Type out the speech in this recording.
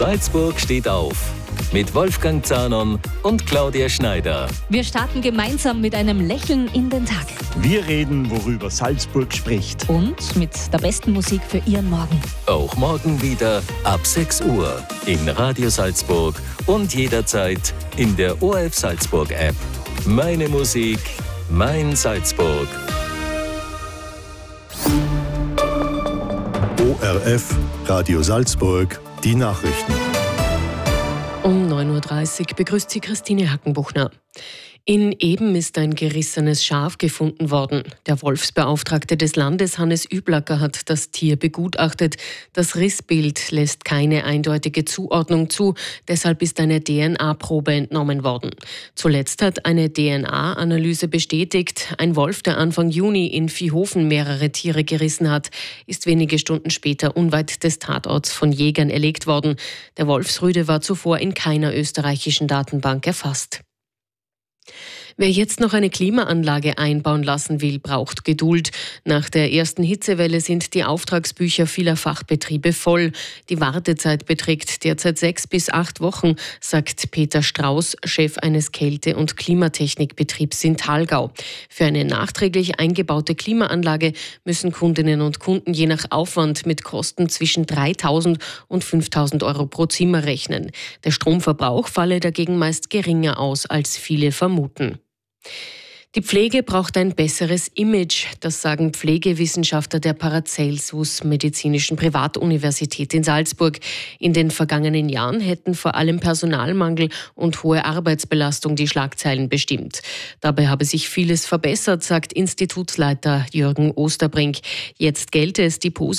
Salzburg steht auf. Mit Wolfgang Zahnon und Claudia Schneider. Wir starten gemeinsam mit einem Lächeln in den Tag. Wir reden, worüber Salzburg spricht. Und mit der besten Musik für Ihren Morgen. Auch morgen wieder ab 6 Uhr in Radio Salzburg und jederzeit in der ORF Salzburg App. Meine Musik, mein Salzburg. ORF Radio Salzburg, die Nachrichten. Um 9.30 Uhr begrüßt sie Christine Hackenbuchner. In Eben ist ein gerissenes Schaf gefunden worden. Der Wolfsbeauftragte des Landes, Hannes Üblacker, hat das Tier begutachtet. Das Rissbild lässt keine eindeutige Zuordnung zu, deshalb ist eine DNA-Probe entnommen worden. Zuletzt hat eine DNA-Analyse bestätigt, ein Wolf, der Anfang Juni in Viehofen mehrere Tiere gerissen hat, ist wenige Stunden später unweit des Tatorts von Jägern erlegt worden. Der Wolfsrüde war zuvor in keiner österreichischen Datenbank erfasst. Wer jetzt noch eine Klimaanlage einbauen lassen will, braucht Geduld. Nach der ersten Hitzewelle sind die Auftragsbücher vieler Fachbetriebe voll. Die Wartezeit beträgt derzeit 6 bis 8 Wochen, sagt Peter Strauß, Chef eines Kälte- und Klimatechnikbetriebs in Thalgau. Für eine nachträglich eingebaute Klimaanlage müssen Kundinnen und Kunden je nach Aufwand mit Kosten zwischen 3.000 und 5.000 Euro pro Zimmer rechnen. Der Stromverbrauch falle dagegen meist geringer aus, als viele vermuten. Die Pflege braucht ein besseres Image, das sagen Pflegewissenschaftler der Paracelsus Medizinischen Privatuniversität in Salzburg. In den vergangenen Jahren hätten vor allem Personalmangel und hohe Arbeitsbelastung die Schlagzeilen bestimmt. Dabei habe sich vieles verbessert, sagt Institutsleiter Jürgen Osterbrink. Jetzt gelte es, die